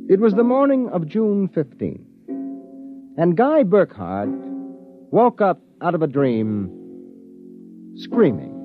It was the morning of June 15th, and Guy Burkhart woke up out of a dream screaming.